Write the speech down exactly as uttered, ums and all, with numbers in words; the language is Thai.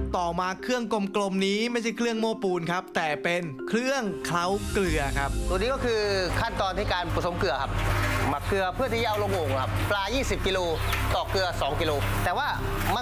ต่อมาเครื่องกลมๆนี้ไม่ใช่เครื่องโม้ปูนครับแต่เป็นเครื่องเคล้าเกลือครับตัวนี้ก็คือขั้นตอนที่การผสมเกลือครับหมักเกลือเพื่อที่จะเอาลงโอ่งครับปลา ยี่สิบ กิโลต่อเกลือ สอง กิโลแต่ว่า